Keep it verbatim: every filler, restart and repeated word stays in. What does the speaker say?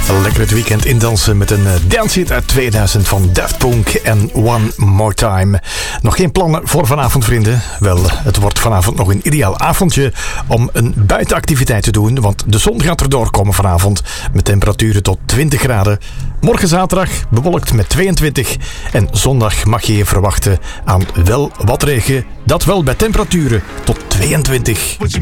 Lekker het weekend indansen met een dance hit uit tweeduizend van Daft Punk en One More Time. Nog geen plannen voor vanavond, vrienden? Wel, het wordt vanavond nog een ideaal avondje om een buitenactiviteit te doen, want de zon gaat erdoor komen vanavond met temperaturen tot twintig graden. Morgen zaterdag bewolkt met tweeëntwintig en zondag mag je je verwachten aan wel wat regen, dat wel bij temperaturen tot tweeëntwintig.